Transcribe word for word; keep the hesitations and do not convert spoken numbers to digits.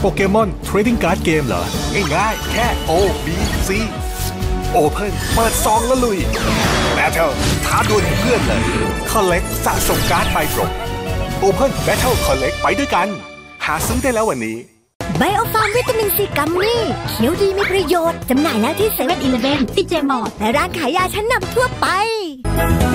โปเกมอนเทรดดิ้งการ์ดเกมเหรอง่ายๆแค่ O B C Open เปิดซองแล้วลุย Battle ท้าดวลกับเพื่อนเลย Collect สะสมการ์ดไมโคร Open Battle Collect ไปด้วยกันหาซื้อได้แล้ววันนี้ไบโอฟาร์มวิตามินซีกัมมี่เขียวดีมีประโยชน์จำหน่ายแล้วที่เซเว่นอีเลฟเว่น ดี เจ มอลล์และร้านขายยาชั้นนำทั่วไป